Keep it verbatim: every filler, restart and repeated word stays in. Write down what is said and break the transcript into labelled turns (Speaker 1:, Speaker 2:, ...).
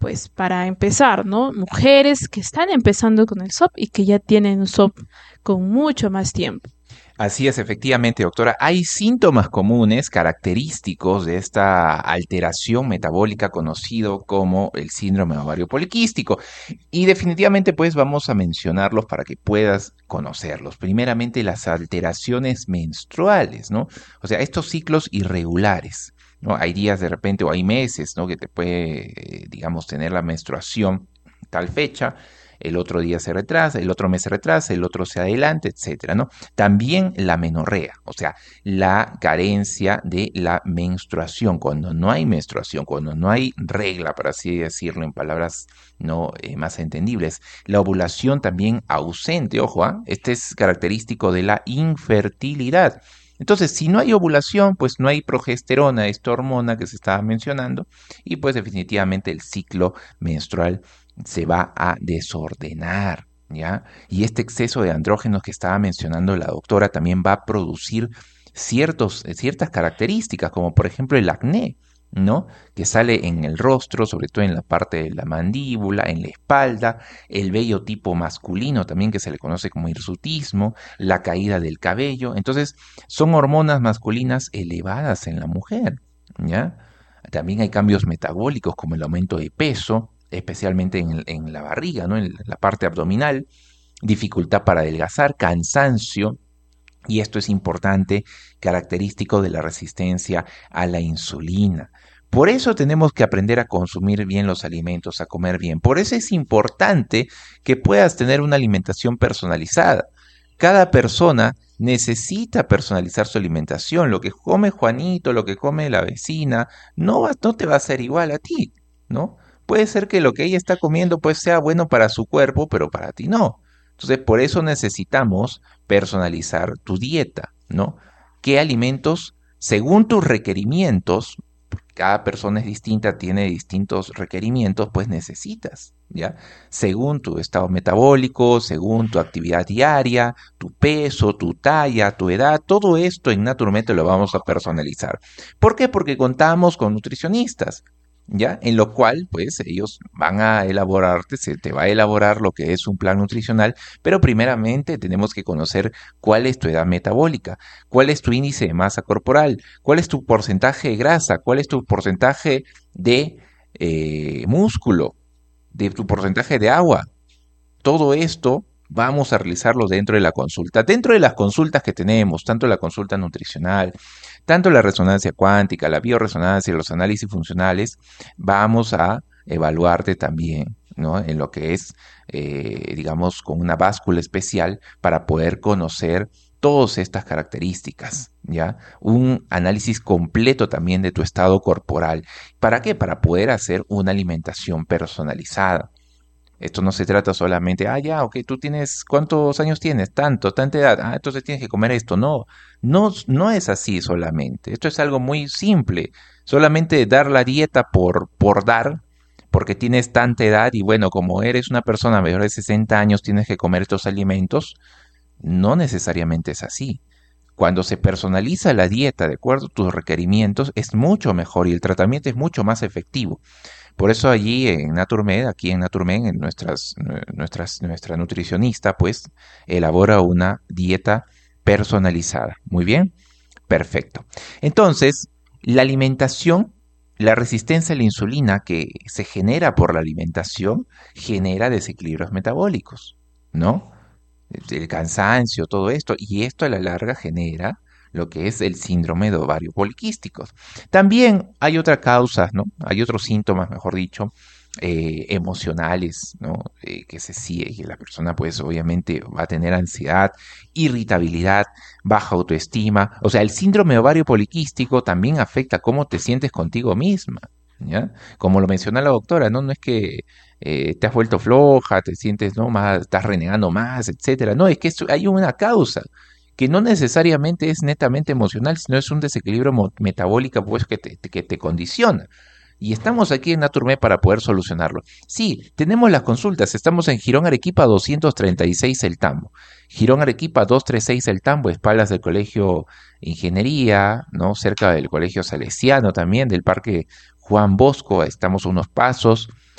Speaker 1: pues para empezar, ¿no? Mujeres que están empezando con el S O P y que ya tienen un S O P con mucho más tiempo.
Speaker 2: Así es, efectivamente, doctora. Hay síntomas comunes característicos de esta alteración metabólica conocido como el síndrome ovario poliquístico. Y definitivamente, pues vamos a mencionarlos para que puedas conocerlos. Primeramente, las alteraciones menstruales, ¿no? O sea, estos ciclos irregulares, ¿no? Hay días de repente o hay meses, ¿no? Que te puede, eh, digamos, tener la menstruación tal fecha, el otro día se retrasa, el otro mes se retrasa, el otro se adelanta, etcétera, ¿no? También la menorrea, o sea, la carencia de la menstruación, cuando no hay menstruación, cuando no hay regla, por así decirlo, en palabras no eh, más entendibles. La ovulación también ausente, ojo, ¿ah? Este es característico de la infertilidad. Entonces, si no hay ovulación, pues no hay progesterona, esta hormona que se estaba mencionando, y pues definitivamente el ciclo menstrual se va a desordenar, ¿ya? Y este exceso de andrógenos que estaba mencionando la doctora también va a producir ciertos, eh, ciertas características, como por ejemplo el acné, ¿no? Que sale en el rostro, sobre todo en la parte de la mandíbula, en la espalda, el vello tipo masculino también que se le conoce como hirsutismo, la caída del cabello. Entonces, son hormonas masculinas elevadas en la mujer, ¿ya? También hay cambios metabólicos como el aumento de peso, especialmente en, en la barriga, ¿no? En la parte abdominal, dificultad para adelgazar, cansancio, y esto es importante, característico de la resistencia a la insulina. Por eso tenemos que aprender a consumir bien los alimentos, a comer bien. Por eso es importante que puedas tener una alimentación personalizada. Cada persona necesita personalizar su alimentación. Lo que come Juanito, lo que come la vecina, no, va, no te va a ser igual a ti, ¿no? Puede ser que lo que ella está comiendo pues sea bueno para su cuerpo, pero para ti no. Entonces, por eso necesitamos personalizar tu dieta, ¿no? ¿Qué alimentos, según tus requerimientos, cada persona es distinta, tiene distintos requerimientos, pues necesitas, ¿ya? Según tu estado metabólico, según tu actividad diaria, tu peso, tu talla, tu edad, todo esto en Naturmed lo vamos a personalizar. ¿Por qué? Porque contamos con nutricionistas, ¿ya? En lo cual, pues, ellos van a elaborarte, se te va a elaborar lo que es un plan nutricional, pero primeramente tenemos que conocer cuál es tu edad metabólica, cuál es tu índice de masa corporal, cuál es tu porcentaje de grasa, cuál es tu porcentaje de eh, músculo, de tu porcentaje de agua. Todo esto vamos a realizarlo dentro de la consulta. Dentro de las consultas que tenemos, tanto la consulta nutricional, tanto la resonancia cuántica, la bioresonancia, los análisis funcionales, vamos a evaluarte también, ¿no? En lo que es, eh, digamos, con una báscula especial para poder conocer todas estas características, ¿ya? Un análisis completo también de tu estado corporal. ¿Para qué? Para poder hacer una alimentación personalizada. Esto no se trata solamente, ah, ya, ok, tú tienes, ¿cuántos años tienes? Tanto, tanta edad, ah, entonces tienes que comer esto. No, no, no es así solamente. Esto es algo muy simple. Solamente dar la dieta por, por dar, porque tienes tanta edad y bueno, como eres una persona mayor de sesenta años, tienes que comer estos alimentos. No necesariamente es así. Cuando se personaliza la dieta de acuerdo a tus requerimientos, es mucho mejor y el tratamiento es mucho más efectivo. Por eso allí en Naturmed, aquí en Naturmed, en nuestras, nuestras, nuestra nutricionista, pues, elabora una dieta personalizada. Muy bien, perfecto. Entonces, la alimentación, la resistencia a la insulina que se genera por la alimentación, genera desequilibrios metabólicos, ¿no? El cansancio, todo esto, y esto a la larga genera lo que es el síndrome de ovario poliquístico. También hay otras causas, ¿no? Hay otros síntomas, mejor dicho, eh, emocionales, ¿no? Eh, que se sigue, que la persona pues obviamente va a tener ansiedad, irritabilidad, baja autoestima. O sea, el síndrome de ovario poliquístico también afecta cómo te sientes contigo misma, ¿ya? Como lo menciona la doctora, ¿no? No es que eh, te has vuelto floja, te sientes, ¿no? Más, estás renegando más, etcétera. No, es que esto- hay una causa que no necesariamente es netamente emocional, sino es un desequilibrio mo- metabólico pues que te, que te condiciona. Y estamos aquí en Naturme para poder solucionarlo. Sí, tenemos las consultas. Estamos en Girón Arequipa doscientos treinta y seis El Tambo. Girón Arequipa doscientos treinta y seis El Tambo, espaldas del Colegio Ingeniería, ¿no? Cerca del Colegio Salesiano también, del Parque Juan Bosco. Estamos a unos pasos.